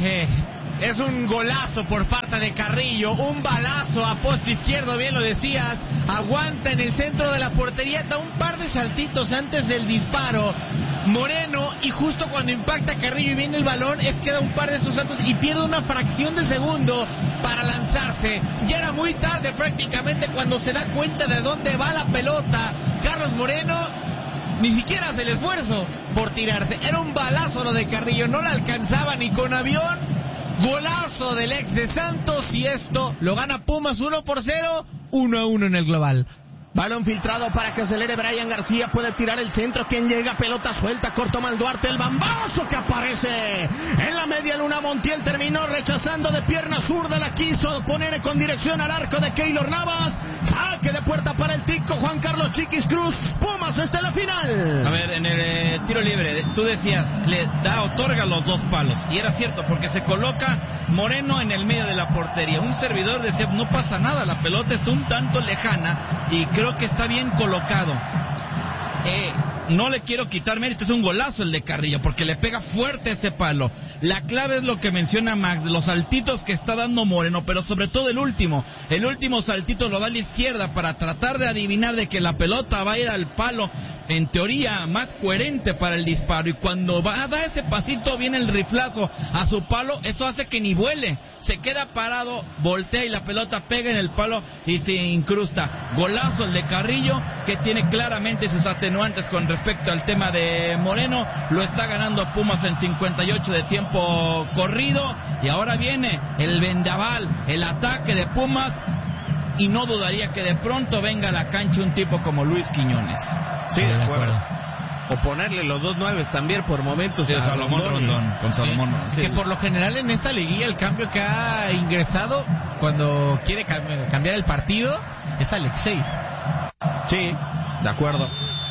Es un golazo por parte de Carrillo, un balazo a poste izquierdo, bien lo decías, aguanta en el centro de la portería, da un par de saltitos antes del disparo Moreno, y justo cuando impacta Carrillo y viene el balón, queda un par de esos saltos y pierde una fracción de segundo para lanzarse. Ya era muy tarde prácticamente cuando se da cuenta de dónde va la pelota. Carlos Moreno ni siquiera hace el esfuerzo por tirarse, era un balazo lo de Carrillo, no la alcanzaba ni con avión. Golazo del ex de Santos, y esto lo gana Pumas 1-0, 1-1 en el global. Balón filtrado para que acelere Brian García, puede tirar el centro, quien llega, pelota suelta, corto Malduarte, el bambazo que aparece en la media luna. Montiel terminó rechazando de pierna zurda, la quiso poner con dirección al arco de Keylor Navas, saque de puerta para el tico Juan Carlos Chiquis Cruz. Pumas está en la final. A ver, en el tiro libre, tú decías, otorga los dos palos, y era cierto, porque se coloca Moreno en el medio de la portería. Un servidor decía, no pasa nada, la pelota está un tanto lejana, y creo que está bien colocado. No le quiero quitar mérito, es un golazo el de Carrillo, porque le pega fuerte ese palo. La clave es lo que menciona Max, los saltitos que está dando Moreno, pero sobre todo el último saltito lo da a la izquierda para tratar de adivinar de que la pelota va a ir al palo, en teoría más coherente para el disparo, y cuando va a dar ese pasito viene el riflazo a su palo, eso hace que ni vuele, se queda parado, voltea y la pelota pega en el palo y se incrusta. Golazo el de Carrillo, que tiene claramente sus atenuantes con respecto al tema de Moreno. Lo está ganando Pumas en 58 de tiempo corrido, y ahora viene el vendaval, el ataque de Pumas, y no dudaría que de pronto venga a la cancha un tipo como Luis Quiñones. Sí, de acuerdo. O ponerle los dos nueves también por momentos. Sí, Salomón Rondón, con Salomón. Sí. Que por lo general en esta liguilla el cambio que ha ingresado cuando quiere cambiar el partido es Alexei. Sí, de acuerdo.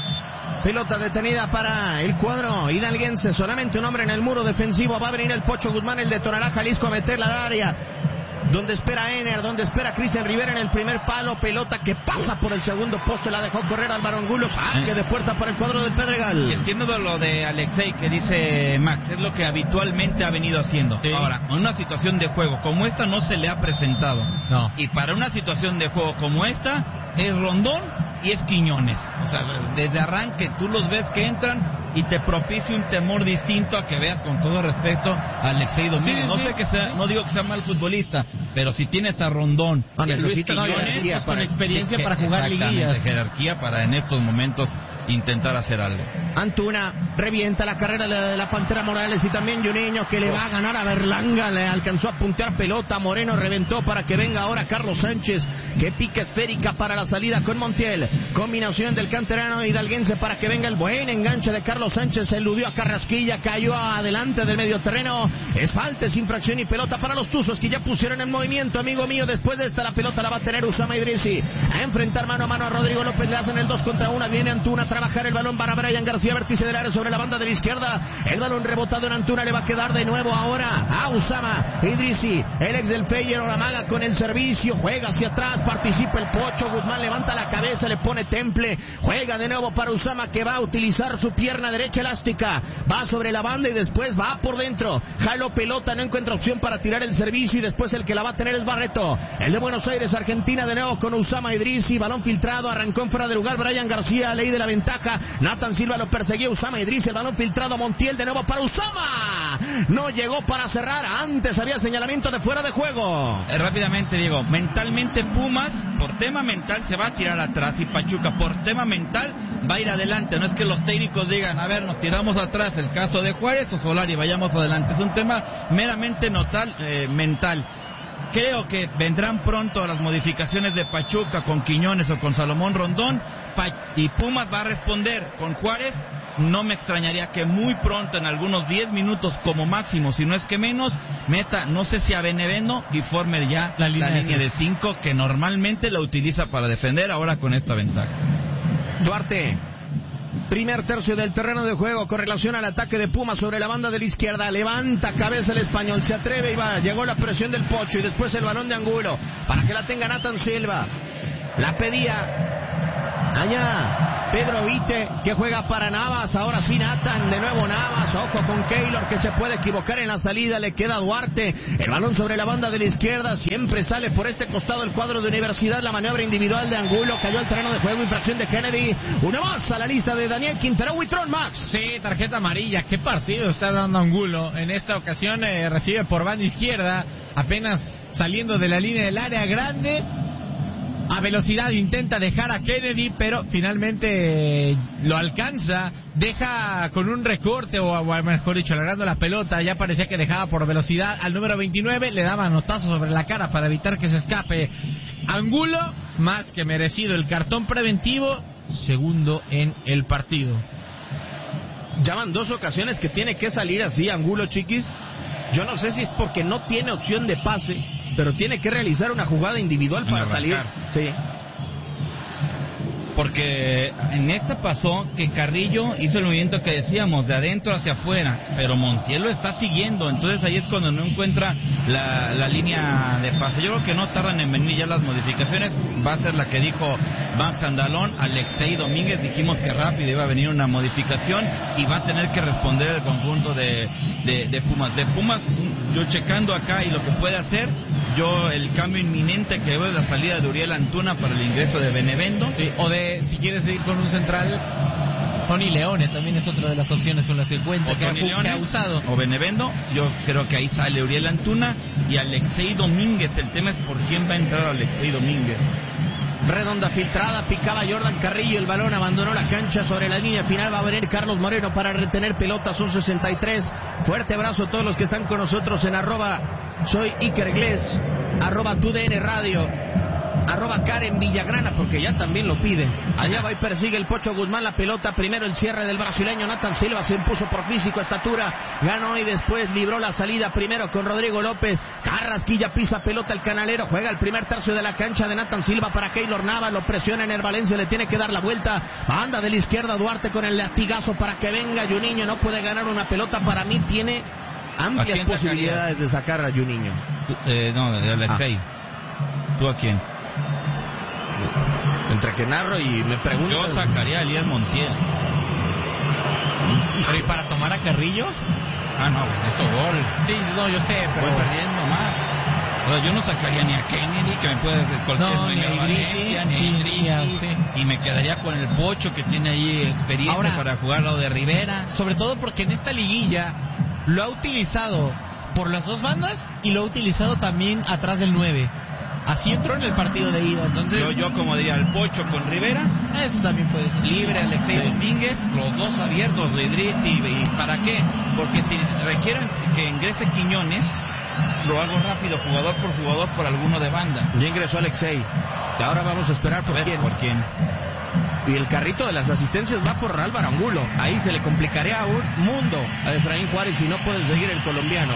Pelota detenida para el cuadro hidalguense, solamente un hombre en el muro defensivo. Va a venir el Pocho Guzmán, el de Tonalá, Jalisco, a meterla al área. Donde espera Ener, donde espera Cristian Rivera en el primer palo. Pelota que pasa por el segundo poste, la dejó correr Álvaro Angulo. Saque de puerta para el cuadro del Pedregal. Entiendo de lo de Alexei que dice Max, es lo que habitualmente ha venido haciendo. Sí. Ahora, en una situación de juego como esta no se le ha presentado. No. Y para una situación de juego como esta, es Rondón y es Quiñones. O sea, desde arranque tú los ves que entran y te propicia un temor distinto a que veas, con todo respeto, a Alexei Domínguez. No digo que sea mal futbolista, pero si tienes a Rondón, necesita jerarquía con experiencia para jugar liguillas. Jerarquía para en estos momentos intentar hacer algo. Antuna revienta la carrera de la Pantera Morales, y también Juninho, que le va a ganar a Berlanga. Le alcanzó a puntear pelota, Moreno reventó para que venga ahora Carlos Sánchez, que pica esférica para la salida con Montiel. Combinación del canterano hidalguense para que venga el buen enganche de Carlos Sánchez. Eludió a Carrasquilla, cayó adelante del medio terreno. Es falta, es infracción y pelota para los Tuzos, que ya pusieron en movimiento, amigo mío. Después de esta la pelota la va a tener Usama Idrissi a enfrentar mano a mano a Rodrigo López. Le hacen el 2 contra 1. Viene Antuna a trabajar el balón para Brian García, vértice del área sobre la banda de la izquierda. El balón rebotado en Antuna, le va a quedar de nuevo ahora a Usama Idrissi, el ex del Feyenoord. La maga con el servicio, juega hacia atrás, participa el Pocho Guzmán, levanta la cabeza, le pone temple, juega de nuevo para Usama, que va a utilizar su pierna derecha elástica, va sobre la banda y después va por dentro, jaló pelota, no encuentra opción para tirar el servicio, y después el que la va a tener es Barreto, el de Buenos Aires, Argentina, de nuevo con Usama Idrissi. Balón filtrado, arrancó en fuera de lugar Brian García, ley de la ventaja, Nathan Silva lo perseguía, Usama Idrissi, el balón filtrado, Montiel de nuevo para Usama, no llegó para cerrar, antes había señalamiento de fuera de juego. Rápidamente, Diego, mentalmente Pumas, por tema mental se va a tirar atrás, y Pachuca por tema mental va a ir adelante. No es que los técnicos digan, a ver, nos tiramos atrás, el caso de Juárez o Solari, vayamos adelante, es un tema meramente mental. Creo que vendrán pronto las modificaciones de Pachuca con Quiñones o con Salomón Rondón, y Pumas va a responder con Juárez. No me extrañaría que muy pronto, en algunos 10 minutos como máximo, si no es que menos, meta, no sé si a Benevendo, y forme ya la línea de 5 que normalmente la utiliza para defender, ahora con esta ventaja. Duarte, primer tercio del terreno de juego con relación al ataque de Pumas sobre la banda de la izquierda. Levanta cabeza el español, se atreve y va. Llegó la presión del Pocho y después el balón de Angulo para que la tenga Nathan Silva. La pedía allá Pedro Vite, que juega para Navas. Ahora sí Nathan, de nuevo Navas. Ojo con Keylor, que se puede equivocar en la salida. Le queda Duarte. El balón sobre la banda de la izquierda. Siempre sale por este costado el cuadro de Universidad. La maniobra individual de Angulo. Cayó al terreno de juego. Infracción de Kennedy. Una más a la lista de Daniel Quintero. Huitrón, Max. Sí, tarjeta amarilla. ¿Qué partido está dando Angulo? En esta ocasión recibe por banda izquierda. Apenas saliendo de la línea del área grande. A velocidad intenta dejar a Kennedy, pero finalmente lo alcanza, deja con un recorte, o mejor dicho, alargando la pelota. Ya parecía que dejaba por velocidad al número 29, le daba manotazo sobre la cara para evitar que se escape. Angulo, más que merecido el cartón preventivo, segundo en el partido. Ya van 2 ocasiones que tiene que salir así Angulo, chiquis. Yo no sé si es porque no tiene opción de pase, pero tiene que realizar una jugada individual para salir. Sí. Porque en esta pasó que Carrillo hizo el movimiento que decíamos, de adentro hacia afuera, pero Montiel lo está siguiendo, entonces ahí es cuando no encuentra la línea de pase. Yo creo que no tardan en venir ya las modificaciones. Va a ser la que dijo Max Andalón. Alexei Domínguez, dijimos que rápido iba a venir una modificación y va a tener que responder el conjunto de Pumas. De Pumas, yo checando acá y lo que puede hacer, el cambio inminente que veo es la salida de Uriel Antuna para el ingreso de Benevendo. Sí, o de, si quieres seguir con un central, Tony Leone también es otra de las opciones con las que cuenta, que ha usado. O Benevendo, yo creo que ahí sale Uriel Antuna y Alexei Domínguez. El tema es por quién va a entrar Alexei Domínguez. Redonda filtrada, picaba Jordan Carrillo, el balón abandonó la cancha. Sobre la línea final va a venir Carlos Moreno para retener pelota. Son 63. Fuerte abrazo a todos los que están con nosotros en @soy Iker Gles, @TUDN Radio, @Karen Villagrana, porque ya también lo pide. Allá va y persigue el Pocho Guzmán la pelota. Primero el cierre del brasileño Nathan Silva, se impuso por físico, estatura, ganó y después libró la salida primero con Rodrigo López. Carrasquilla pisa pelota el canalero, juega el primer tercio de la cancha de Nathan Silva para Keylor Navas, lo presiona en el Valencia, le tiene que dar la vuelta. Banda de la izquierda Duarte con el latigazo para que venga Juninho. No puede ganar una pelota, para mí tiene amplias posibilidades de sacar a Juninho. No, de Alexei. ¿Tú a quién? Entre que narro y me pregunto. Yo sacaría a Elías Montiel. Pero ¿y para tomar a Carrillo? No, esto gol. Sí, no, yo sé, pero voy perdiendo más. Yo no sacaría ni a Kennedy, que me puede hacer cualquier ni a Idrissi, y me quedaría con el Pocho, que tiene ahí experiencia ahora, para jugar al lado de Rivera. Sobre todo porque en esta liguilla lo ha utilizado por las dos bandas y lo ha utilizado también atrás del 9. Así entró en el partido de ida. Entonces yo como diría, el Pocho con Rivera. Eso también puede ser. Libre Alexei Domínguez, los dos abiertos de Idrissi. ¿Y para qué? Porque si requieren que ingrese Quiñones, lo hago rápido, jugador por alguno de banda. Ya ingresó Alexei. Ahora vamos a esperar por quién. Y el carrito de las asistencias va por Álvaro Angulo. Ahí se le complicaría un mundo a Efraín Juárez si no puede seguir el colombiano.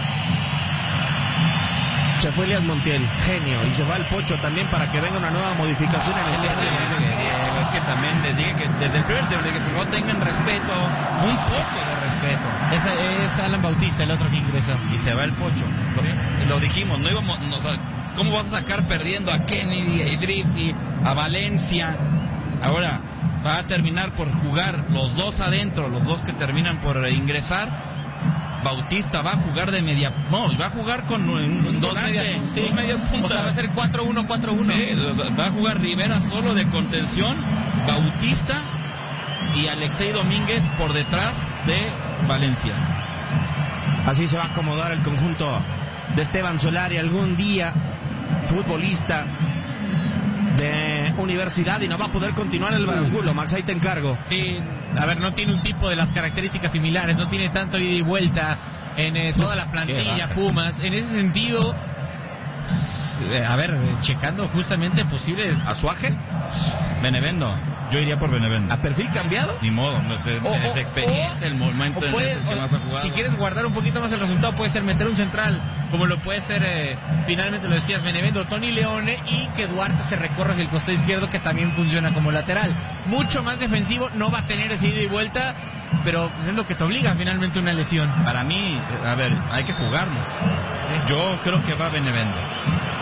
Se fue Elías Montiel, genio, y se va el Pocho también para que venga una nueva modificación en el es que también les dije que desde el primer tiempo que no tengan respeto, un poco de respeto. Ese es Alan Bautista, el otro que ingresó. Y se va el Pocho. Lo dijimos, no íbamos, ¿cómo vas a sacar perdiendo a Kennedy, a Idrissi, a Valencia? Ahora va a terminar por jugar los dos adentro, los dos que terminan por ingresar. Bautista va a jugar de media... No, va a jugar con dos medias puntas. O sea, va a ser 4-1-4-1. Sí, va a jugar Rivera solo de contención, Bautista y Alexei Domínguez por detrás de Valencia. Así se va a acomodar el conjunto de Esteban Solari, algún día futbolista de Universidad, y no va a poder continuar el Angulo. Max, ahí te encargo. Sí, a ver, no tiene un tipo de las características similares, no tiene tanto ida y vuelta en toda la plantilla Pumas. En ese sentido, a ver, checando justamente posibles... ¿Azuaje? Benevendo. Yo iría por Benevendo. ¿A perfil cambiado? Ni modo, es experiencia, el momento en el que más ha jugado. Si quieres guardar un poquito más el resultado, puede ser meter un central, como lo puede ser, finalmente lo decías, Benevendo, Tony Leone, y que Duarte se recorra hacia el costado izquierdo, que también funciona como lateral. Mucho más defensivo, no va a tener ese ida y vuelta, pero es lo que te obliga finalmente una lesión. Para mí, a ver, hay que jugarnos. Yo creo que va Benevendo.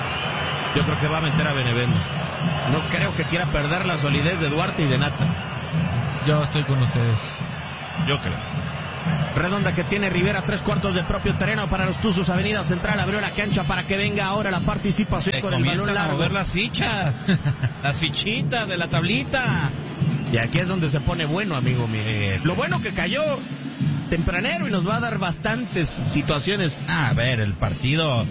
Yo creo que va a meter a Benevendo. No creo que quiera perder la solidez de Duarte y de Nata. Yo estoy con ustedes. Yo creo. Redonda que tiene Rivera, 3/4 de propio terreno para los Tuzos. Avenida Central abrió la cancha para que venga ahora la participación con el balón largo. A mover las fichas, las fichitas de la tablita. Y aquí es donde se pone bueno, amigo mío. Lo bueno que cayó tempranero y nos va a dar bastantes situaciones. A ver, el partido,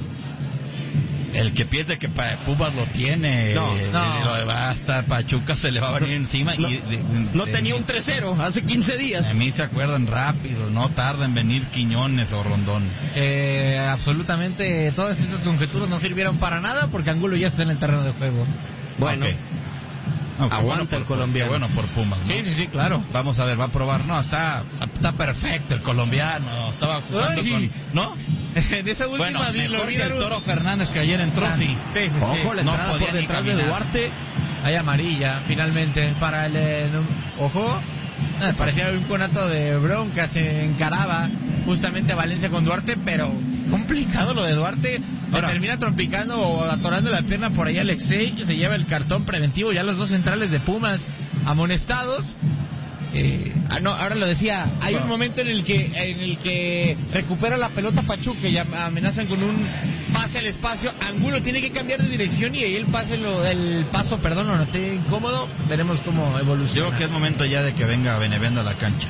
el que piense que Pumas lo tiene, hasta Pachuca se le va a venir encima. No tenía un 3-0 hace 15 días. A mí se acuerdan rápido, no tarda en venir Quiñones o Rondón. Absolutamente todas estas conjeturas no sirvieron para nada porque Angulo ya está en el terreno de juego. Bueno. Okay, aguanta el colombiano. Bueno por Pumas, ¿no? Sí, claro. Vamos a ver, va a probar. No, está perfecto el colombiano. Estaba jugando con... ¿No? En esa última mejor que el Toro Fernández que ayer entró, sí. Ojo, la entrada por detrás de Duarte. Hay amarilla, finalmente, para el... Ojo. Parecía un conato de bronca, se encaraba justamente a Valencia con Duarte, pero complicado lo de Duarte. Ahora, termina trompicando o atorando la pierna por ahí Alexei, que se lleva el cartón preventivo. Ya los dos centrales de Pumas amonestados. Ahora lo decía, hay un momento en el que recupera la pelota Pachuca y amenazan con un pase al espacio. Angulo tiene que cambiar de dirección y ahí el paso, lo noté incómodo. Veremos cómo evoluciona. Yo creo que es momento ya de que venga Benevendo a la cancha.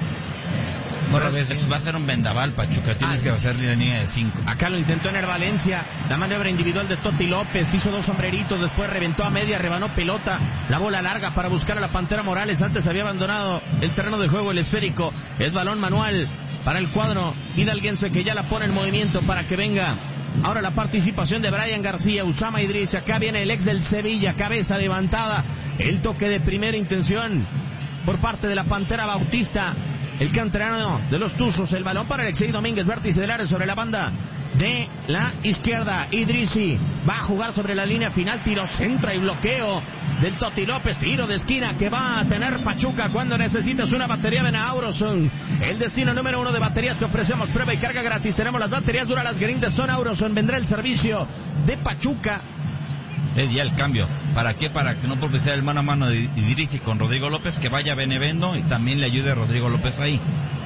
Va a ser un vendaval, Pachuca. Tienes que hacer línea de 5. Acá lo intentó en el Valencia. La maniobra individual de Toti López. Hizo 2 sombreritos. Después reventó a media. Rebanó pelota. La bola larga para buscar a la Pantera Morales. Antes había abandonado el terreno de juego el esférico. Es balón manual para el cuadro hidalguense que ya la pone en movimiento para que venga. Ahora la participación de Brian García, Usama Idris. Acá viene el ex del Sevilla. Cabeza levantada. El toque de primera intención por parte de la Pantera Bautista. El canterano de los Tuzos, el balón para Alexei Domínguez, vértice del área sobre la banda de la izquierda. Idrisi va a jugar sobre la línea final, tiro centro y bloqueo del Toti López, tiro de esquina que va a tener Pachuca cuando necesitas una batería de Auroson. El destino número 1 de baterías que ofrecemos, prueba y carga gratis. Tenemos las baterías Duralas Grindes, son Auroson. Vendrá el servicio de Pachuca. Es ya el cambio. ¿Para qué? Para que no porque sea el mano a mano de Idrisi con Rodrigo López, que vaya Benevendo y también le ayude a Rodrigo López ahí.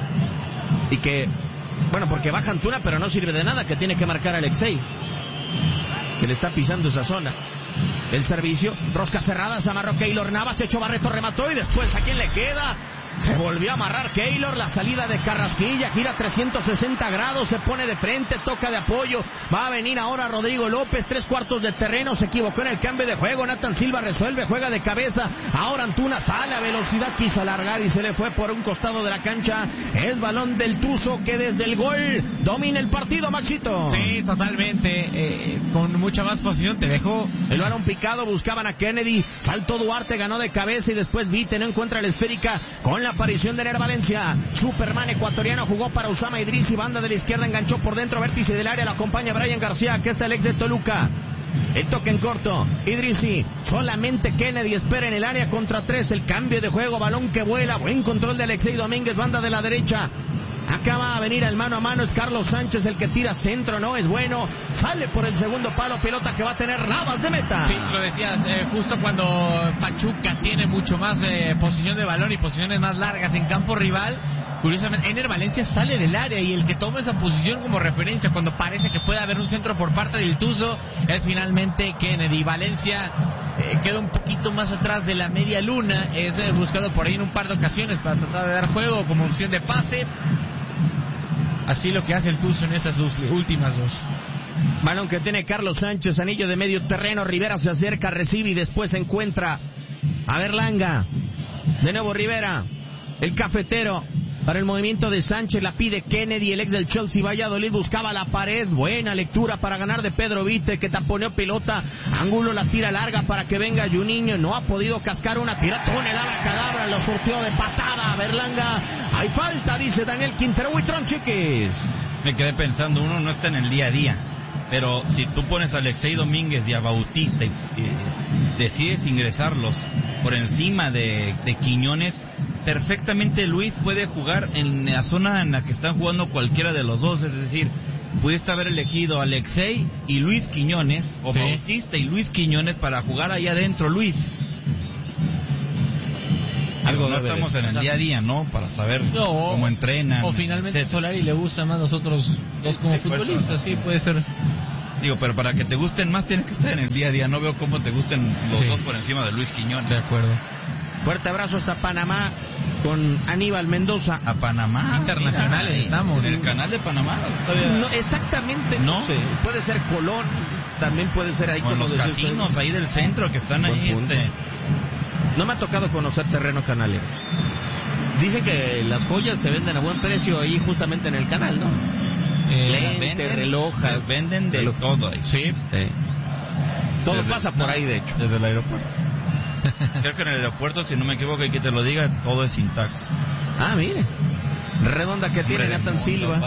Y que, porque baja Antuna, pero no sirve de nada, que tiene que marcar a Alexei, que le está pisando esa zona. El servicio, rosca cerrada, se amarró Keylor Navas, Checho Barreto remató y después ¿a quién le queda? Se volvió a amarrar Keylor, la salida de Carrasquilla, gira 360 grados, se pone de frente, toca de apoyo, va a venir ahora Rodrigo López, 3/4 de terreno, se equivocó en el cambio de juego, Nathan Silva resuelve, juega de cabeza, ahora Antuna sale a velocidad, quiso alargar y se le fue por un costado de la cancha, el balón del Tuzo que desde el gol domina el partido, Maxito. Sí, totalmente, con mucha más posición, te dejó el balón picado, buscaban a Kennedy, saltó Duarte, ganó de cabeza y después Vite no encuentra la esférica con la aparición de Ner Valencia. Superman ecuatoriano jugó para Usama Idrisi, banda de la izquierda, enganchó por dentro, vértice del área, lo acompaña Brian García, que está el ex de Toluca. El toque en corto, Idrisi, solamente Kennedy espera en el área contra 3, el cambio de juego, balón que vuela, buen control de Alexei Domínguez, banda de la derecha. Acá va a venir el mano a mano, es Carlos Sánchez el que tira centro, no es bueno, sale por el segundo palo, pelota que va a tener Navas de meta. Sí, lo decías, justo cuando Pachuca tiene mucho más posición de balón y posiciones más largas en campo rival, curiosamente Ener Valencia sale del área y el que toma esa posición como referencia cuando parece que puede haber un centro por parte del Tuzo es finalmente Kennedy. Valencia queda un poquito más atrás de la media luna, es buscado por ahí en un par de ocasiones para tratar de dar juego como opción de pase. Así lo que hace el Tuzo en esas últimas dos. Balón que tiene Carlos Sánchez, anillo de medio terreno, Rivera se acerca, recibe y después encuentra a Berlanga. De nuevo Rivera, el cafetero. Para el movimiento de Sánchez la pide Kennedy, el ex del Chelsea Valladolid buscaba la pared, buena lectura para ganar de Pedro Vite que taponeó pelota, Angulo la tira larga para que venga Juninho, no ha podido cascar una, tira tonelada Cadabra, lo surtió de patada Berlanga, hay falta dice Daniel Quintero, Huitrón Chiquis. Me quedé pensando, uno no está en el día a día, pero si tú pones a Alexei Domínguez y a Bautista y decides ingresarlos por encima de Quiñones, perfectamente Luis puede jugar en la zona en la que están jugando cualquiera de los dos, es decir, pudiste haber elegido a Alexei y Luis Quiñones, o sí, Bautista y Luis Quiñones para jugar ahí adentro, Luis. No estamos en el día a día, ¿no? Para saber cómo entrenan. O finalmente Solari le gusta más los otros dos como futbolistas, sí, puede ser. Digo, pero para que te gusten más tienes que estar en el día a día. No veo cómo te gusten los dos por encima de Luis Quiñones. De acuerdo. Fuerte abrazo hasta Panamá con Aníbal Mendoza. A Panamá. Internacionales estamos. En el canal de Panamá. No, exactamente. No sé. Puede ser Colón. También puede ser ahí con los casinos ahí del centro que están ahí. No me ha tocado conocer terreno canalero. Dicen que las joyas se venden a buen precio ahí justamente en el canal, ¿no? Lentes, relojas. Venden de todo ahí. Sí. Todo pasa por ahí, de hecho. Desde el aeropuerto. Creo que en el aeropuerto, si no me equivoco, y que te lo diga, todo es sin tax. Ah, mire. Redonda que tiene Nathan Silva.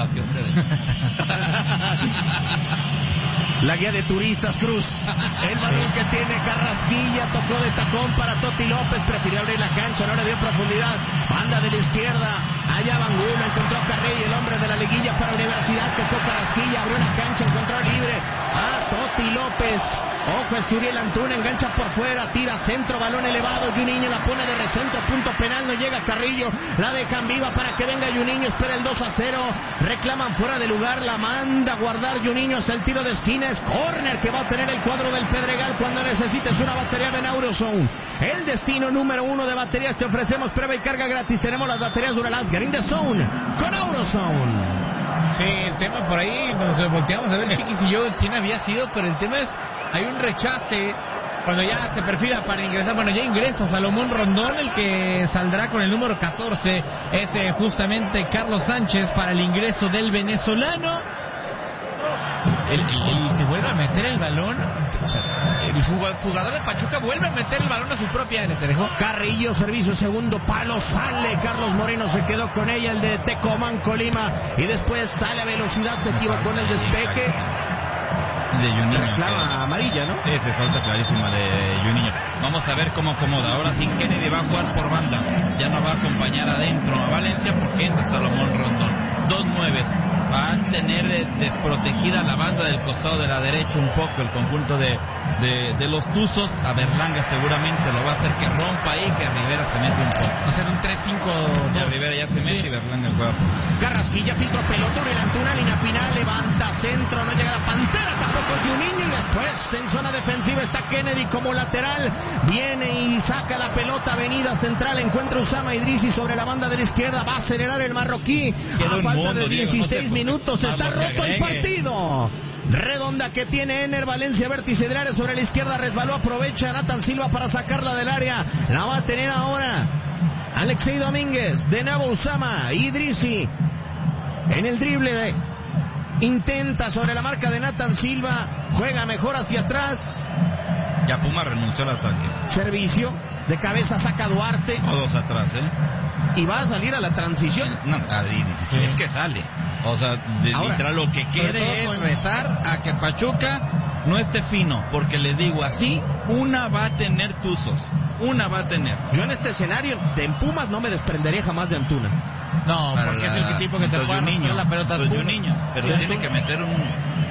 La guía de turistas, Cruz. El balón que tiene Carrasquilla, tocó de tacón para Toti López, prefirió abrir la cancha, no le dio profundidad. Banda de la izquierda, allá Bangulo, encontró a Carrillo, el hombre de la liguilla para Universidad, tocó Carrasquilla, abrió la cancha, encontró libre a Toti López. Ojo, Esturiel Antuna, engancha por fuera, tira centro, balón elevado, Juninho la pone de recentro, punto penal, no llega Carrillo, la dejan viva para que venga Juninho, espera el 2-0, reclaman fuera de lugar, la manda a guardar Juninho hasta el tiro de esquina, es córner que va a tener el cuadro del Pedregal cuando necesites una batería de Aurozone. El destino número 1 de baterías, te ofrecemos prueba y carga gratis, tenemos las baterías Duralast Green the Zone con Aurozone. Sí, el tema por ahí, nos volteamos a ver Chiquis y yo quién había sido, pero el tema es, hay un rechace cuando ya se perfila para ingresar, bueno, ya ingresa Salomón Rondón, el que saldrá con el número 14, es justamente Carlos Sánchez para el ingreso del venezolano. El que vuelve a meter el balón, o sea, el jugador de Pachuca vuelve a meter el balón a su propia área. Te dejó Carrillo, servicio segundo palo, sale Carlos Moreno, se quedó con ella, el de Tecomán Colima, y después sale a velocidad, se equivocó en el despeje. De Juninho. Reclama amarilla, ¿no? Esa falta clarísima de Juninho. Vamos a ver cómo acomoda. Ahora sí, Kennedy va a jugar por banda. Ya no va a acompañar adentro a Valencia porque entra Salomón Rondón. 2-9. Va a tener desprotegida la banda del costado de la derecha un poco el conjunto de los Tuzos. A Berlanga seguramente lo va a hacer que rompa ahí, que Rivera se mete un poco. Va a ser un 3-5. Ya Rivera ya se mete y Berlanga juega. Carrasquilla, filtro, pelota, el Antuna, línea final, levanta, centro, no llega la Pantera, tampoco Juninho, y después en zona defensiva está Kennedy como lateral, viene y saca la pelota, avenida central, encuentra Usama Idrisi sobre la banda de la izquierda, va a acelerar el marroquí, a falta de 16 minutos, está roto el partido. Redonda que tiene Ener Valencia, vértice del área sobre la izquierda, resbaló, aprovecha Nathan Silva para sacarla del área, la va a tener ahora Alexei Domínguez, de nuevo Usama Idrisi en el drible, intenta sobre la marca de Nathan Silva, juega mejor hacia atrás. Ya Puma renunció al ataque. Servicio, de cabeza saca Duarte. Todos atrás, Y va a salir a la transición. No, es que sale. O sea, literal lo que quede es rezar a que Pachuca no esté fino, porque les digo así, una va a tener Tuzos, una va a tener. Yo en este escenario de Pumas no me desprendería jamás de Antuna. No, porque es el tipo que te puede romper la pelota. Niño, pero tiene que meter un...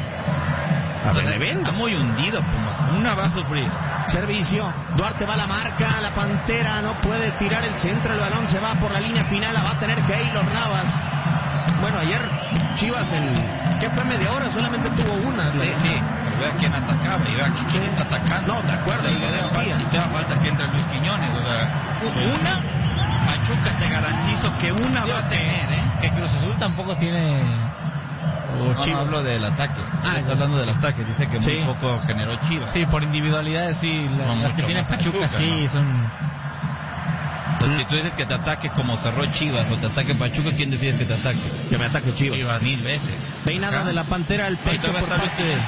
Está muy hundido Pumas, una va a sufrir. Servicio, Duarte va a la marca, la Pantera no puede tirar el centro, el balón se va por la línea final, la va a tener Keylor Navas. Bueno, ayer Chivas ¿qué fue? Media hora, solamente tuvo una. Sí, ve a quién atacaba y ve a quién está atacando. No, de acuerdo. Y te da falta que entre Luis Quiñones. O sea, una, Pachuca te garantizo que una va a tener, Que Cruz Azul tampoco tiene... Chivas hablo del ataque. Está hablando del ataque. Dice que muy poco generó Chivas. Sí, por individualidades, sí. Las que tiene Pachuca, sí, ¿no? son... Entonces, si tú dices que te ataque como cerró Chivas o te ataque Pachuca, ¿quién decides que te ataque? Que me ataque Chivas. Chivas 1000 veces. Peinada de la Pantera al pecho por parte de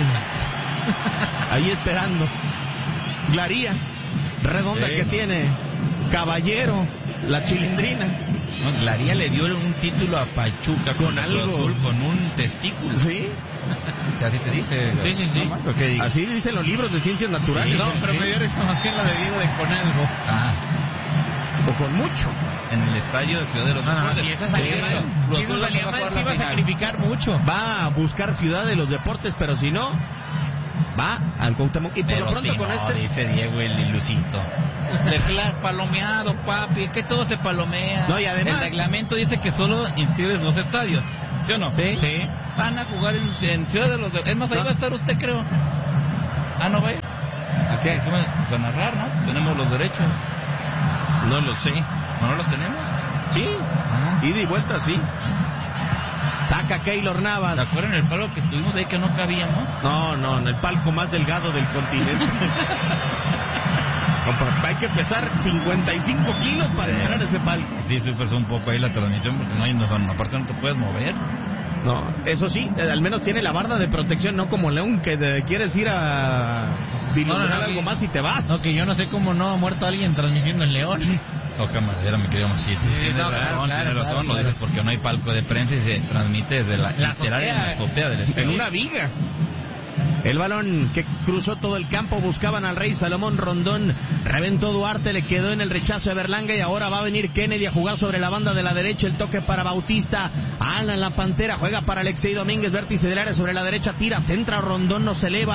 ahí esperando. Glaría, redonda que tiene Caballero, la Chilindrina. No, Glaría le dio un título a Pachuca con algo azul, con un testículo. Sí. Así se dice. Sí. ¿No? Así dicen los libros de ciencias naturales. No, pero me dio reclamación la de Diego de con algo. O con mucho. En el estadio de Ciudad de los Deportes. Si esa salía mal, sí iba a sacrificar mucho. Va a buscar Ciudad de los Deportes, pero si no, va al Cuauhtémoc. Y por lo pronto con dice Diego el ilusito. Leclerc palomeado, papi, es que todo se palomea. No, y además el reglamento dice que solo inscribes 2 estadios, ¿sí o no? Sí. Van a jugar en Ciudad de los... Es más, ahí va a estar usted, creo. ¿No va a ir? ¿A qué? Pues a narrar, ¿no? Tenemos los derechos. No lo sé. ¿No los tenemos? Sí, ida y vuelta, sí. Saca Keylor Navas. ¿Te acuerdan el palo que estuvimos ahí que no cabíamos? No, en el palco más delgado del continente. Hay que pesar 55 kilos para entrar a ese palco. Sí, sufres un poco ahí la transmisión porque aparte no te puedes mover. No, eso sí, al menos tiene la barda de protección, no como León, que quieres ir a vislumbrar algo más y te vas. No, que yo no sé cómo no ha muerto alguien transmitiendo en León. Toca madera, mi querido Masito. Tienes razón, lo dices porque no hay palco de prensa y se transmite desde la azotea del estadio. En una viga. El balón que cruzó todo el campo, buscaban al Rey Salomón Rondón, reventó Duarte, le quedó en el rechazo de Berlanga y ahora va a venir Kennedy a jugar sobre la banda de la derecha, el toque para Bautista, Alan la Pantera, juega para Alexei Domínguez, vértice del área sobre la derecha, tira, centra, Rondón no se eleva,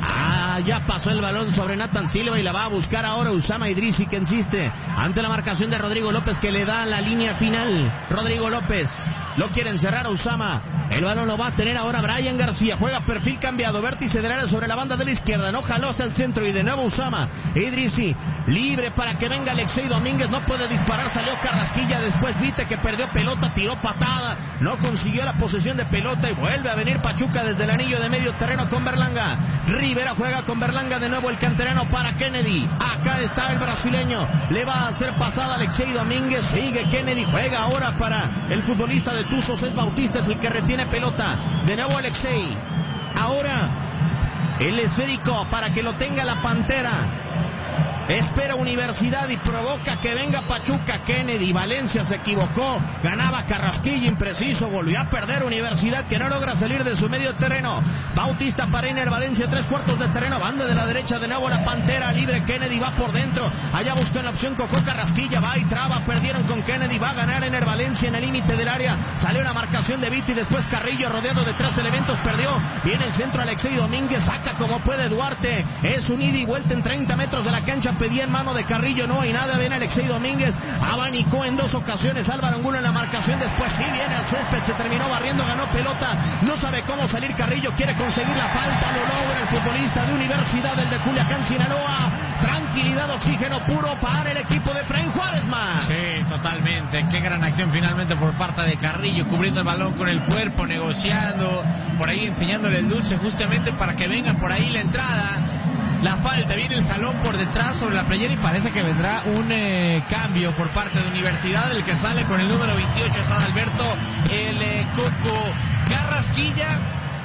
ya pasó el balón sobre Nathan Silva y la va a buscar ahora Usama Idrisi que insiste, ante la marcación de Rodrigo López que le da la línea final, Rodrigo López, lo quieren cerrar a Usama, el balón lo va a tener ahora Brian García, juega perfil cambiado, vértice del área sobre la banda de la izquierda, no jaló hacia el centro y de nuevo Usama Idrisi, libre para que venga Alexei Domínguez, no puede disparar, salió Carrasquilla, después Vite que perdió pelota, tiró patada, no consiguió la posesión de pelota y vuelve a venir Pachuca desde el anillo de medio terreno con Berlanga, Rivera juega con Berlanga, de nuevo el canterano para Kennedy, acá está el brasileño, le va a hacer pasada Alexei Domínguez, sigue Kennedy, juega ahora para el futbolista de Tuzos, es Bautista, es el que retiene pelota, de nuevo Alexei, ahora el esférico para que lo tenga la Pantera. Espera Universidad y provoca que venga Pachuca. Kennedy, Valencia se equivocó, ganaba Carrasquilla, impreciso, volvió a perder Universidad que no logra salir de su medio terreno. Bautista para Iner Valencia, 3/4 de terreno, banda de la derecha, de nuevo la Pantera, libre Kennedy, va por dentro, allá busca la opción Cocó Carrasquilla, va y traba, perdieron con Kennedy, va a ganar Iner Valencia en el límite del área, salió la marcación de Viti, después Carrillo rodeado de 3 elementos, perdió, viene el centro Alexei Domínguez, saca como puede Duarte, es un ida y vuelta en 30 metros de la cancha, pedía en mano de Carrillo, no hay nada, viene Alexei Domínguez, abanicó en 2 ocasiones Álvaro Angulo en la marcación, después sí viene al césped, se terminó barriendo, ganó pelota, no sabe cómo salir Carrillo, quiere conseguir la falta, lo logra el futbolista de Universidad, el de Culiacán, Sinaloa, tranquilidad, oxígeno puro para el equipo de Efraín Juárez más. Sí, totalmente, qué gran acción finalmente por parte de Carrillo, cubriendo el balón con el cuerpo, negociando, por ahí enseñándole el dulce justamente para que venga por ahí la entrada. La falta, viene el jalón por detrás sobre la playera y parece que vendrá un cambio por parte de Universidad. El que sale con el número 28 es Adalberto el Coco Carrasquilla,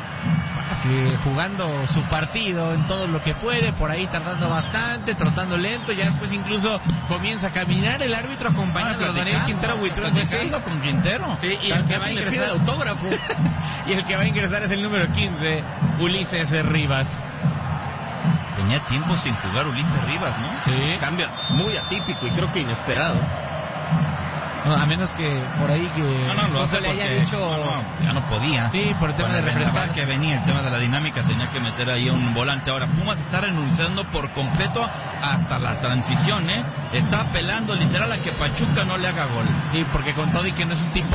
jugando su partido en todo lo que puede, por ahí tardando bastante, trotando lento, ya después incluso comienza a caminar el árbitro acompañando a Daniel Quintero Huitrón con Quintero. Sí, y el que va a ingresar el autógrafo. Y el que va a ingresar es el número 15, Ulises Rivas. Tenía tiempo sin jugar Ulises Rivas, ¿no? Sí. Cambio muy atípico y creo que inesperado. No, a menos que por ahí que lo hace le haya porque dicho ya no podía. Sí, por el tema de refrescar que venía, el tema de la dinámica, tenía que meter ahí un volante. Ahora Pumas está renunciando por completo hasta la transición, está apelando literal a que Pachuca no le haga gol. Y porque con todo y que no es un tipo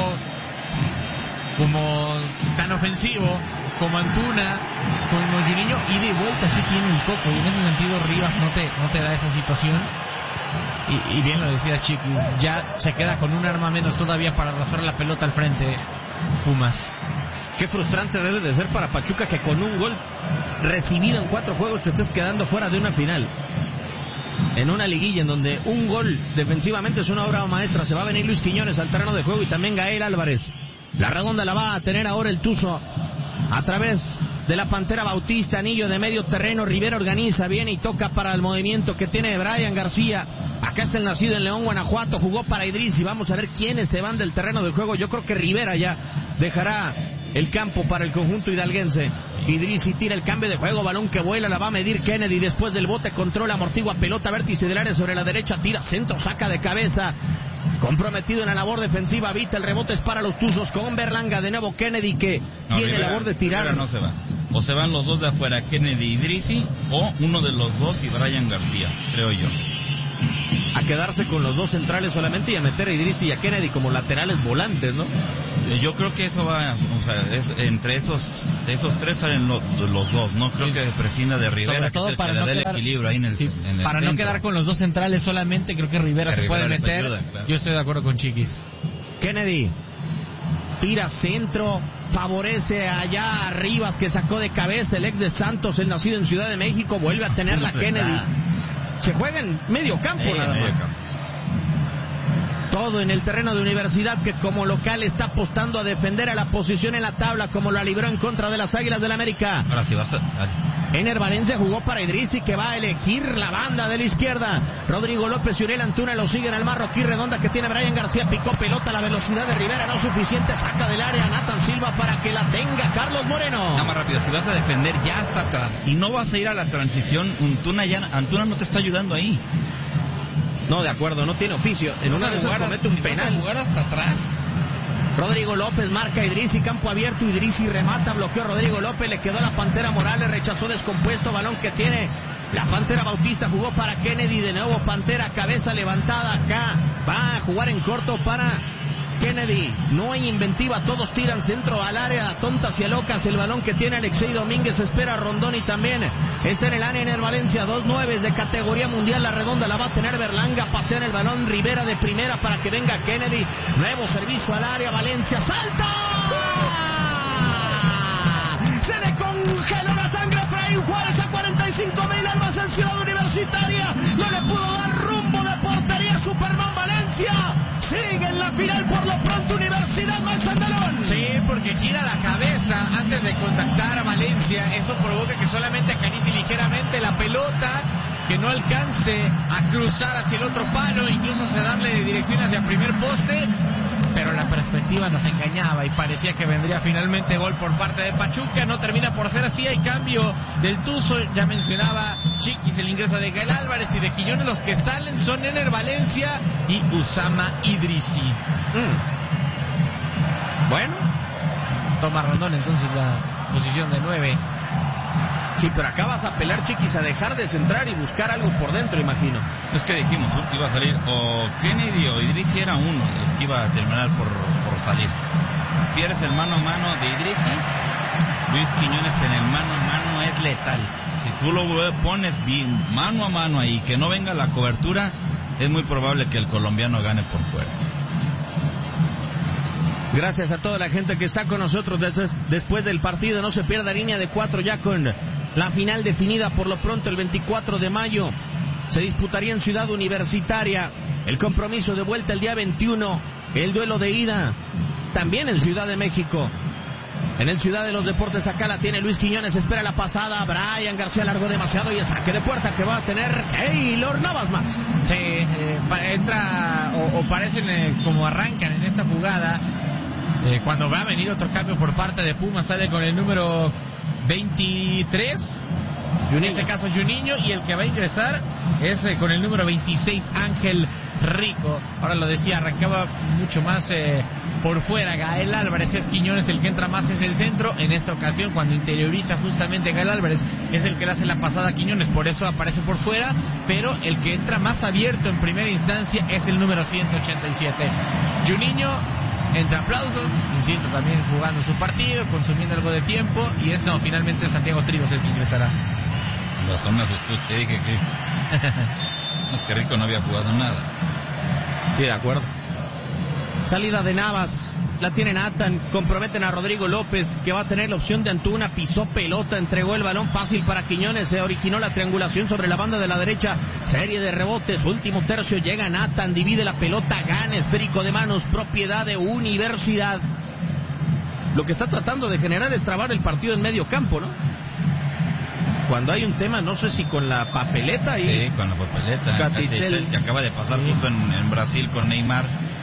como tan ofensivo como Antuna, como Juninho, ida y vuelta sí tiene un Coco, y en ese sentido Rivas no te da esa situación. Y bien lo decía Chiquis, ya se queda con un arma menos todavía para arrastrar la pelota al frente Pumas. Qué frustrante debe de ser para Pachuca que con un gol recibido en 4 juegos te estés quedando fuera de una final. En una liguilla en donde un gol defensivamente es una obra maestra. Se va a venir Luis Quiñones al terreno de juego y también Gael Álvarez. La redonda la va a tener ahora el Tuzo a través de la Pantera. Bautista, anillo de medio terreno, Rivera organiza bien y toca para el movimiento que tiene Brian García. Acá está el nacido en León, Guanajuato, jugó para Idrisi. Vamos a ver quiénes se van del terreno del juego. Yo creo que Rivera ya dejará el campo para el conjunto hidalguense. Idrisi tira el cambio de juego, balón que vuela, la va a medir Kennedy, después del bote, controla, amortigua, pelota, vértice del área sobre la derecha, tira, centro, saca de cabeza. Comprometido en la labor defensiva, Vita, el rebote es para los Tuzos con Berlanga, de nuevo Kennedy que tiene Rivera, labor de tirar. Rivera no se va. o se van los dos de afuera, Kennedy y Idrissi, o uno de los dos y Brian García, creo yo. A quedarse con los dos centrales solamente y a meter a Idrissi y a Kennedy como laterales volantes, ¿no? Yo creo que eso va, o sea, entre esos tres salen los dos, no creo que prescinda de Rivera, sobre todo que es el para que no le da quedar, el equilibrio ahí en el para no quedar con los dos centrales solamente, creo que Rivera se puede meter. Ayuda, claro. Yo estoy de acuerdo con Chiquis. Kennedy tira centro, favorece allá a Rivas, que sacó de cabeza el ex de Santos, el nacido en Ciudad de México, vuelve a tener la Kennedy. Se juega en medio campo nada más. Todo en el terreno de Universidad, que como local está apostando a defender a la posición en la tabla, como la libró en contra de las Águilas del América. Ahora sí vas a... Ener Valencia jugó para Idrissi, que va a elegir la banda de la izquierda. Rodrigo López y Uriel Antuna lo siguen al marro. Aquí redonda que tiene Brian García, picó pelota, la velocidad de Rivera no suficiente, saca del área Nathan Silva para que la tenga Carlos Moreno. Nada más rápido, si vas a defender ya hasta atrás y no vas a ir a la transición, Antuna no te está ayudando ahí. No, de acuerdo, no tiene oficio. En una de esas comete un penal. Vas a jugar hasta atrás. Rodrigo López marca a Idrissi, campo abierto, Idrissi remata, bloqueó a Rodrigo López, le quedó la Pantera Morales, rechazó descompuesto, balón que tiene la Pantera Bautista, jugó para Kennedy, de nuevo Pantera, cabeza levantada acá, va a jugar en corto para Kennedy, no hay inventiva, todos tiran centro al área, tontas y a locas, el balón que tiene Alexei Domínguez, espera a Rondón y también está en el área Ener Valencia, 2-9 de categoría mundial, la redonda la va a tener Berlanga, pasea en el balón Rivera de primera para que venga Kennedy, nuevo servicio al área, Valencia, ¡salta! Se le congeló la sangre a Efraín Juárez a 45,000 almas en Ciudad Universitaria, no le pudo dar rumbo de portería Superman Valencia, sigue en la final por lo pronto Universidad Max Andalón. Sí, porque gira la cabeza antes de contactar a Valencia, eso provoca que solamente acaricie ligeramente la pelota, que no alcance a cruzar hacia el otro palo, incluso hacia darle dirección hacia primer poste, pero la perspectiva nos engañaba y parecía que vendría finalmente gol por parte de Pachuca, no termina por ser así, hay cambio del Tuzo, ya mencionaba Chiquis el ingreso de Gael Álvarez y de Quiñones, los que salen son Ener Valencia y Usama Idrissi. Bueno, toma Rondón entonces la posición de 9. Sí, pero acá vas a apelar, Chiquis, a dejar de centrar y buscar algo por dentro, imagino. Es que dijimos, iba a salir o Kennedy o Idrissi, era uno de los que iba a terminar por salir. Pierdes el mano a mano de Idrissi, Luis Quiñones en el mano a mano es letal. Si tú lo pones bien mano a mano ahí, que no venga la cobertura, es muy probable que el colombiano gane por fuera. Gracias a toda la gente que está con nosotros después del partido. No se pierda línea de 4 ya con la final definida por lo pronto el 24 de mayo. Se disputaría en Ciudad Universitaria el compromiso de vuelta el día 21. El duelo de ida también en Ciudad de México. En el Ciudad de los Deportes acá la tiene Luis Quiñones, espera la pasada, Brian García largó demasiado y el saque de puerta que va a tener Keylor Navas, Max. Sí, entra o parecen como arrancan en esta jugada. Cuando va a venir otro cambio por parte de Pumas, sale con el número 23, en este caso Juninho, y el que va a ingresar es con el número 26, Ángel Rico. Ahora lo decía, arrancaba mucho más por fuera Gael Álvarez, es Quiñones el que entra más hacia el centro. En esta ocasión, cuando interioriza justamente Gael Álvarez, es el que le hace la pasada a Quiñones, por eso aparece por fuera, pero el que entra más abierto en primera instancia es el número 187, Juninho. Entre aplausos, insisto, también jugando su partido, consumiendo algo de tiempo, y finalmente Santiago Trigos el que ingresará. La zona te dije que es que Rico no había jugado nada. Sí, de acuerdo. Salida de Navas, la tiene Nathan, comprometen a Rodrigo López, que va a tener la opción de Antuna, pisó pelota, entregó el balón fácil para Quiñones, se originó la triangulación sobre la banda de la derecha, serie de rebotes, último tercio, llega Nathan, divide la pelota, gana, esférico de manos, propiedad de Universidad. Lo que está tratando de generar es trabar el partido en medio campo, ¿no? Cuando hay un tema, no sé si con la papeleta y... Sí, con la papeleta. Catrichel, que acaba de pasar justo en Brasil con Neymar.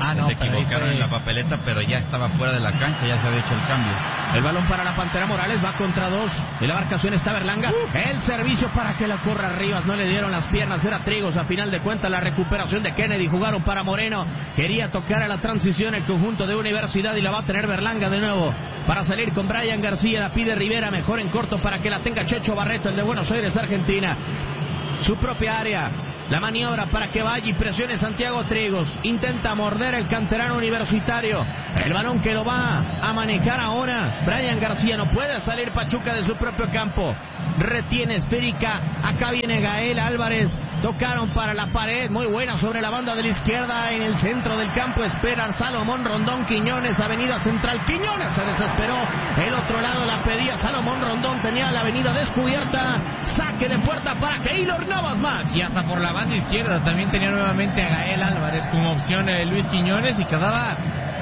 Se equivocaron en la papeleta, pero ya estaba fuera de la cancha, ya se había hecho el cambio. El balón para la Pantera Morales, va contra 2. En la marcación está Berlanga. El servicio para que la corra Rivas, no le dieron las piernas, era Trigos. A final de cuentas, la recuperación de Kennedy, jugaron para Moreno. Quería tocar a la transición el conjunto de Universidad y la va a tener Berlanga de nuevo. Para salir con Brian García, la pide Rivera, mejor en corto para que la tenga Checho Barreto, el de Buenos Aires, Argentina. Su propia área. La maniobra para que vaya y presione Santiago Trigos. Intenta morder el canterano universitario. El balón que lo va a manejar ahora Brian García. No puede salir Pachuca de su propio campo. Retiene esférica. Acá viene Gael Álvarez. Tocaron para la pared. Muy buena sobre la banda de la izquierda. En el centro del campo espera Salomón Rondón. Quiñones, avenida central. Quiñones se desesperó. El otro lado la pedía Salomón Rondón. Tenía la avenida descubierta. Saque de puerta para Keylor Navas, Max. Y hasta por la banda izquierda también tenía nuevamente a Gael Álvarez como opción Luis Quiñones, y quedaba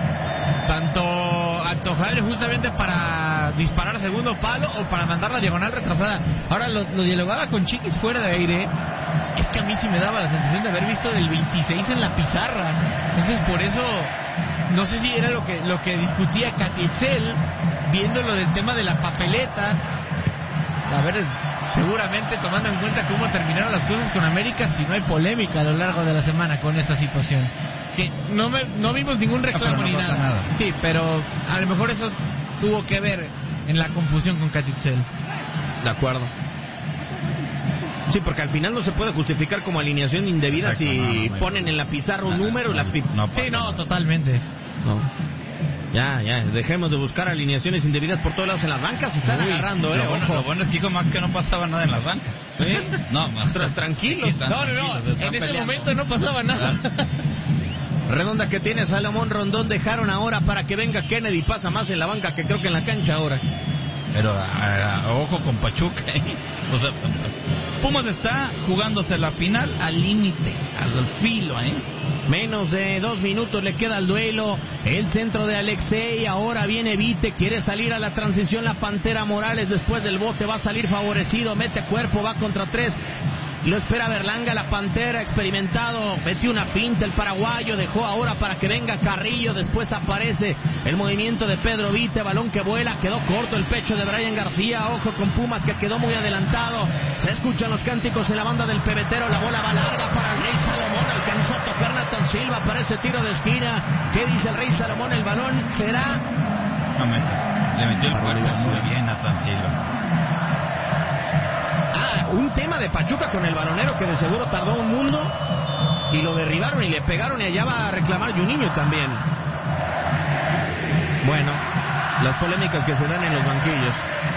tanto antojable justamente para disparar a segundo palo o para mandar la diagonal retrasada. Ahora lo dialogaba con Chiquis fuera de aire. Es que a mí sí me daba la sensación de haber visto del 26 en la pizarra. Entonces por eso no sé si era lo que discutía Catitzel, viendo lo del tema de la papeleta. A ver, seguramente tomando en cuenta cómo terminaron las cosas con América, si no hay polémica a lo largo de la semana con esta situación. Que no vimos ningún reclamo ni nada. Sí, pero a lo mejor eso tuvo que ver en la confusión con Catitzel. De acuerdo. Sí, porque al final no se puede justificar como alineación indebida. Exacto, si ponen en la pizarra un número. Totalmente. No. Ya, dejemos de buscar alineaciones indebidas por todos lados. En las bancas se están agarrando, Lo bueno es que dijo más que no pasaba nada en las bancas. ¿Sí? No, más tranquilos. No, en ese momento no pasaba nada. Redonda que tiene Salomón Rondón, dejaron ahora para que venga Kennedy, pasa más en la banca que creo que en la cancha ahora. Pero ojo con Pachuca, O sea, Pumas está jugándose la final al límite, al filo, Menos de 2 minutos le queda al duelo. El centro de Alexei. Ahora viene Vite. Quiere salir a la transición la Pantera Morales. Después del bote va a salir favorecido. Mete cuerpo. Va contra 3. Lo espera Berlanga, la Pantera, experimentado, metió una finta el paraguayo, dejó ahora para que venga Carrillo, después aparece el movimiento de Pedro Vite, balón que vuela, quedó corto el pecho de Brian García, ojo con Pumas que quedó muy adelantado, se escuchan los cánticos en la banda del pebetero, la bola va larga para el Rey Salomón, alcanzó a tocar Nathan Silva para ese tiro de esquina. ¿Qué dice el Rey Salomón? El balón será... Le metió el cuerpo muy bien Nathan Silva. Un tema de Pachuca con el balonero que de seguro tardó un mundo y lo derribaron y le pegaron, y allá va a reclamar Juninho también. Bueno, las polémicas que se dan en los banquillos.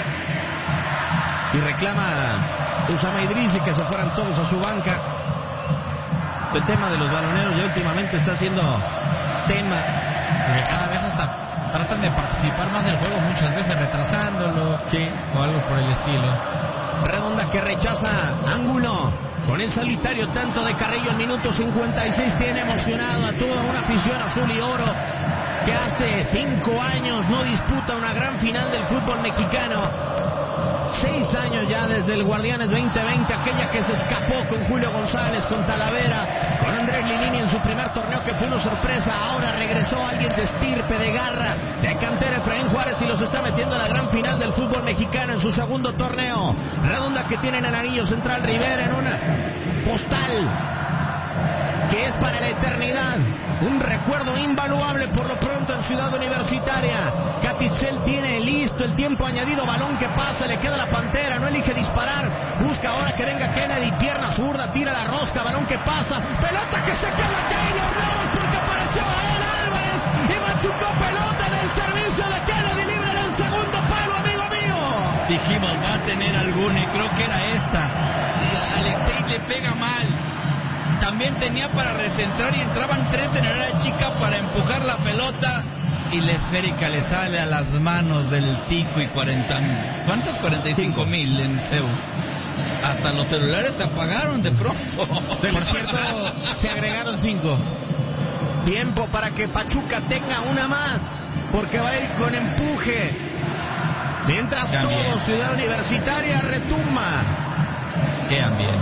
Y reclama Usama Idrisi que se fueran todos a su banca. El tema de los baloneros ya últimamente está siendo tema. Porque cada vez hasta tratan de participar más del juego, muchas veces retrasándolo, sí, o algo por el estilo. Redonda que rechaza ángulo con el solitario tanto de Carrillo en minuto 56. Tiene emocionado a toda una afición azul y oro que hace 5 años no disputa una gran final del fútbol mexicano. 6 años ya desde el Guardianes 2020, aquella que se escapó con Julio González, con Talavera, con Andrés Lilini en su primer torneo que fue una sorpresa. Ahora regresó alguien de estirpe, de garra, de cantera, Efraín Juárez, y los está metiendo en la gran final del fútbol mexicano en su segundo torneo. Redonda que tiene en el anillo central Rivera en una postal que es para la eternidad, un recuerdo invaluable por lo pronto en Ciudad Universitaria. Catitzel tiene listo el tiempo añadido, balón que pasa, le queda la Pantera, no elige disparar, busca ahora que venga Kennedy, pierna zurda, tira la rosca, balón que pasa, pelota que se queda Keylor Navas porque apareció Gael Álvarez y machucó pelota en el servicio de Kennedy, libre en el segundo palo, amigo mío. Dijimos, va a tener alguna y creo que era esta. Alexei le pega mal. También tenía para recentrar y entraban 3 en el área chica para empujar la pelota y la esférica le sale a las manos del Tico y 40,000. ¿Cuántas? 45,000 en CEU. Hasta los celulares se apagaron de pronto. Por cierto, se agregaron 5. Tiempo para que Pachuca tenga una más, porque va a ir con empuje. Mientras todo Ciudad Universitaria retumba. Qué ambiente.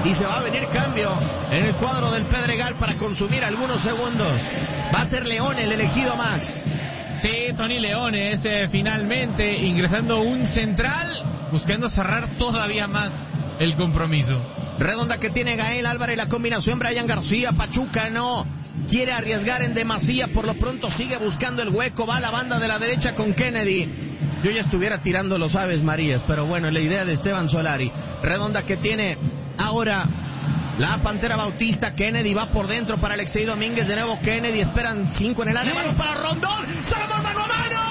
y se va a venir cambio en el cuadro del Pedregal para consumir algunos segundos. Va a ser León el elegido, Max. Sí, Tony León es finalmente ingresando un central, buscando cerrar todavía más el compromiso. Redonda que tiene Gael Álvarez, la combinación Brian García. Pachuca no quiere arriesgar en demasía, por lo pronto sigue buscando el hueco, va a la banda de la derecha con Kennedy. Yo ya estuviera tirando los Aves Marías, pero bueno, la idea de Esteban Solari. Redonda que tiene ahora la Pantera Bautista. Kennedy va por dentro para Alexei Domínguez, de nuevo Kennedy, esperan 5 en el área, balón para Rondón, Salomón mano a mano.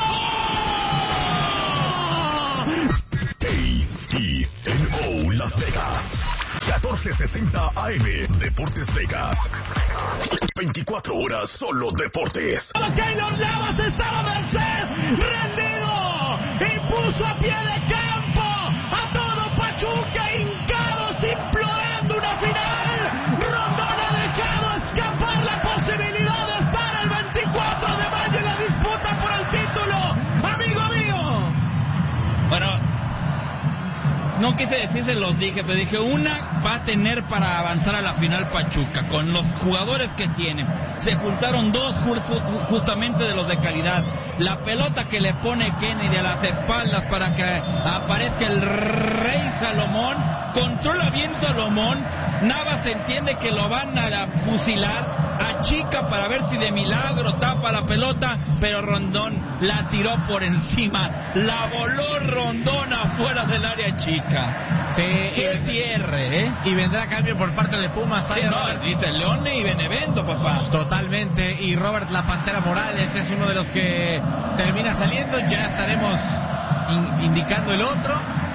KENO Las Vegas, 1460 AM, Deportes Vegas, 24 horas solo deportes. Keylor Navas estaba a merced, rendido, y puso a pie de campo a todo Pachuca, hincados, implorando una final. Rondón ha dejado escapar la posibilidad de estar el 24 de mayo en la disputa por el título, amigo mío. Bueno, no quise decir, se los dije, pero dije, una va a tener para avanzar a la final Pachuca, con los jugadores que tiene. Se juntaron dos justamente de los de calidad. La pelota que le pone Kennedy a las espaldas para que aparezca el Rey Salomón, controla bien Salomón, Navas entiende que lo van a fusilar, achica para ver si de milagro tapa la pelota, pero Rondón la tiró por encima, la voló Rondón afuera del área chica. Sí, ¡Qué cierre, eh! Y vendrá cambio por parte de Pumas. Sí, no, dice Leone y Benevento, papá. Totalmente, y Robert La Pantera Morales es uno de los que termina saliendo. Ya estaremos indicando el otro.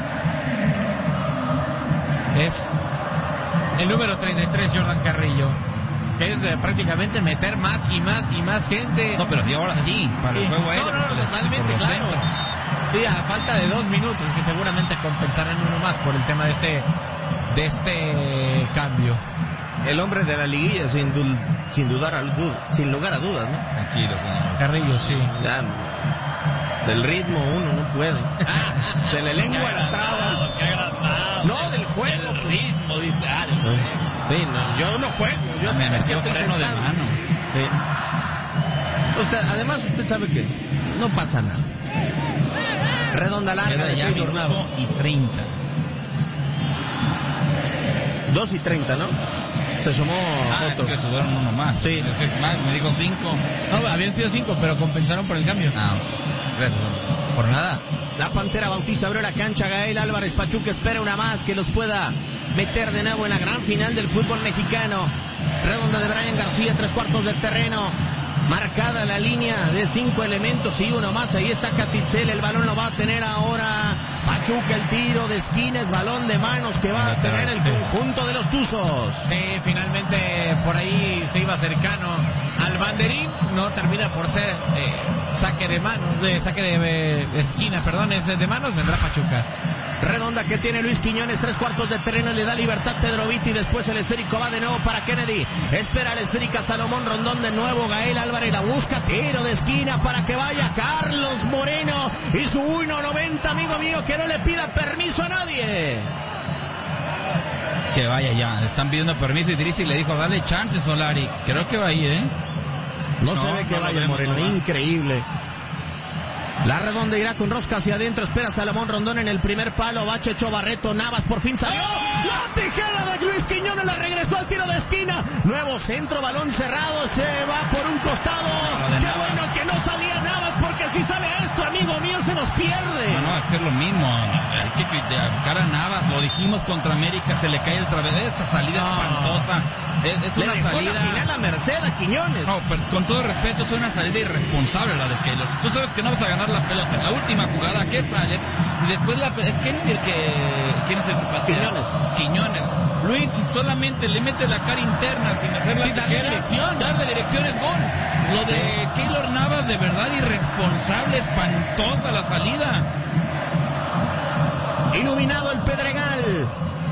Es el número 33, Jordan Carrillo, que es prácticamente meter más y más y más gente. No, pero sí, ahora sí, para el juego aéreo. No, totalmente, claro. Sí, a falta de 2 minutos, que seguramente compensarán uno más por el tema de este cambio. El hombre de la liguilla, sin lugar a dudas, ¿no? Tranquilo, señor. Carrillo, sí. Ya, del ritmo uno no puede. Se le lengua la traba. Qué agradado. No, del juego. Del ritmo, dice. Sí, no, yo no juego. Yo me metió estoy freno de sentado. mano. Sí. Usted sabe que no pasa nada. Redonda larga de Keylor Navas. 2:30. 2:30, ¿no? Se sumó otro. Que subieron uno más. Sí. Es que me dijo 5. No, habían sido 5, pero compensaron por el cambio. Gracias. Por nada. La Pantera Bautista abrió la cancha. Gael Álvarez, Pachuca espera una más que los pueda meter de nuevo en la gran final del fútbol mexicano. Redonda de Brian García, 3/4 del terreno. Marcada la línea de 5 elementos y uno más. Ahí está Catitzel. El balón lo va a tener ahora Pachuca. El tiro de esquina es balón de manos que va a tener el conjunto de los Tuzos. Finalmente por ahí se iba cercano al banderín. No termina por ser saque de manos, saque de esquina, perdón, es de manos. Vendrá Pachuca. Redonda que tiene Luis Quiñones, 3/4 de terreno, le da libertad Pedro Vitti, después el esférico va de nuevo para Kennedy, espera el esférico Salomón Rondón de nuevo, Gael Álvarez la busca, tiro de esquina para que vaya Carlos Moreno y su 1.90, amigo mío, que no le pida permiso a nadie. Que vaya ya, están pidiendo permiso y Drizzy le dijo, dale chance Solari, creo que va a ir, No se ve que vaya Moreno, increíble. La Redonda irá con rosca hacia adentro, espera Salomón Rondón en el primer palo, va Checho Barreto, Navas por fin salió, la tijera de Luis Quiñones, la regresó al tiro de esquina, nuevo centro, balón cerrado, se va por un costado, qué bueno que no salía Navas, porque si sale esto, amigo mío, se nos pierde. No, es que es lo mismo, hay que criticar a Navas, lo dijimos contra América, se le cae el través, esta salida espantosa, es una salida... la final a merced a Quiñones. No, pero con todo respeto, es una salida irresponsable la de Keylor. Tú sabes que no vas a ganar la pelota en la última jugada que sale y después es Kenner ¿quién es el que Quiñones. Luis, si solamente le mete la cara interna sin hacer la darle dirección es gol. Lo de Keylor Navas, de verdad irresponsable, espantosa la salida. Iluminado el Pedregal.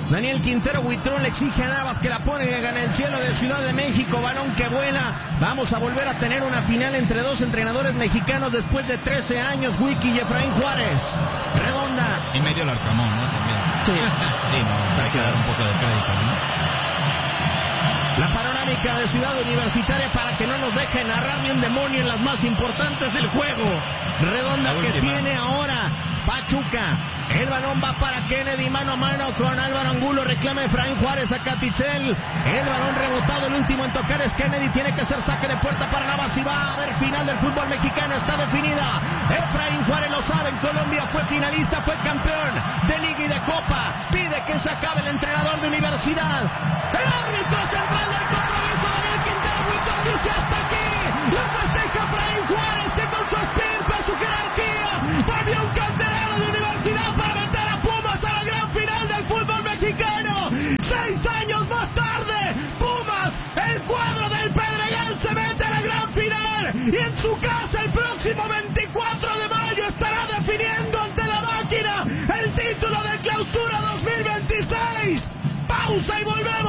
Daniel Quintero Huitrón le exige a Navas que la pone en el cielo de Ciudad de México. Balón que vuela. Vamos a volver a tener una final entre dos entrenadores mexicanos después de 13 años. Wiki y Efraín Juárez. Redonda. Y medio el Arcamón, ¿no? También. Sí. Sí, no, hay que dar un poco de crédito, ¿no? La panorámica de Ciudad Universitaria para que no nos deje narrar ni un demonio en las más importantes del juego. Redonda que tiene ahora Pachuca. El balón va para Kennedy, mano a mano con Álvaro Angulo. Reclama Efraín Juárez a Catitzel. El balón rebotado, el último en tocar es Kennedy. Tiene que ser saque de puerta para Navas y va a haber final del fútbol mexicano. Está definida. Efraín Juárez lo sabe. En Colombia fue finalista, fue campeón de Liga y de Copa. Pide que se acabe el entrenador de Universidad. El árbitro central del compromiso, Daniel Quintero Huitrón, dice hasta aquí. Lo festeja Efraín Juárez que con su espíritu, su jerarquía, volvió un canterano de Universidad para meter a Pumas a la gran final del fútbol mexicano. 6 años más tarde, Pumas, el cuadro del Pedregal, se mete a la gran final y en su casa el próximo 24 de mayo estará definiendo ante la máquina el título de Clausura 2026. Pausa y volvemos.